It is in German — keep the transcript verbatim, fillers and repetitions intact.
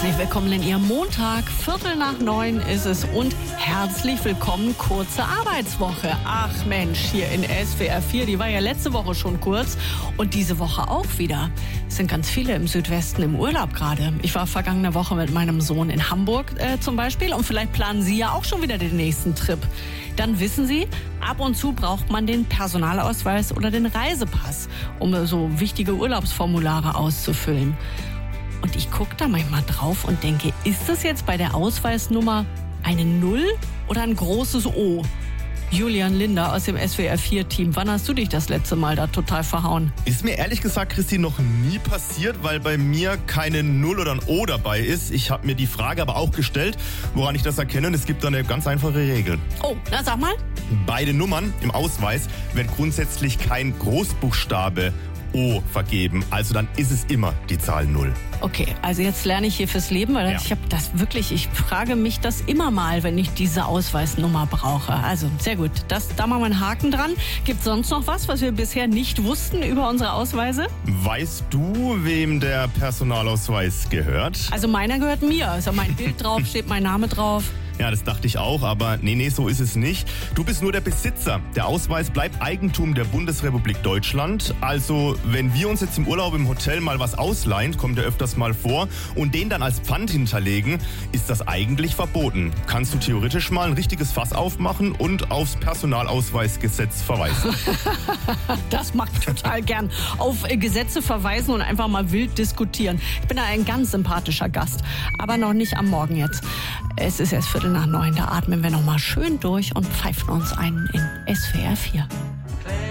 Herzlich willkommen in Ihrem Montag. Viertel nach neun ist es und herzlich willkommen, kurze Arbeitswoche. Ach Mensch, hier in S W R vier, die war ja letzte Woche schon kurz und diese Woche auch wieder. Es sind ganz viele im Südwesten im Urlaub gerade. Ich war vergangene Woche mit meinem Sohn in Hamburg äh, zum Beispiel und vielleicht planen Sie ja auch schon wieder den nächsten Trip. Dann wissen Sie, ab und zu braucht man den Personalausweis oder den Reisepass, um so wichtige Urlaubsformulare auszufüllen. Und ich gucke da manchmal drauf und denke, ist das jetzt bei der Ausweisnummer eine Null oder ein großes O? Julian Linder aus dem S W R vier Team, wann hast du dich das letzte Mal da total verhauen? Ist mir ehrlich gesagt, Christine, noch nie passiert, weil bei mir keine Null oder ein O dabei ist. Ich habe mir die Frage aber auch gestellt, woran ich das erkenne. Und es gibt da eine ganz einfache Regel. Oh, na sag mal. Bei den Nummern im Ausweis wird grundsätzlich kein Großbuchstabe O vergeben. Also dann ist es immer die Zahl Null. Okay, also jetzt lerne ich hier fürs Leben, weil Ja. ich habe das wirklich, ich frage mich das immer mal, wenn ich diese Ausweisnummer brauche. Also sehr gut, das, da machen wir einen Haken dran. Gibt sonst noch was, was wir bisher nicht wussten über unsere Ausweise? Weißt du, wem der Personalausweis gehört? Also meiner gehört mir, also mein Bild drauf, steht mein Name drauf. Ja, das dachte ich auch, aber nee, nee, so ist es nicht. Du bist nur der Besitzer. Der Ausweis bleibt Eigentum der Bundesrepublik Deutschland. Also, wenn wir uns jetzt im Urlaub im Hotel mal was ausleihen, kommt ja öfters mal vor, und den dann als Pfand hinterlegen, ist das eigentlich verboten. Kannst du theoretisch mal ein richtiges Fass aufmachen und aufs Personalausweisgesetz verweisen. Das mag ich total gern. Auf äh, Gesetze verweisen und einfach mal wild diskutieren. Ich bin da ein ganz sympathischer Gast, aber noch nicht am Morgen jetzt. Es ist erst Viertel nach neun, da atmen wir noch mal schön durch und pfeifen uns ein in S W R vier.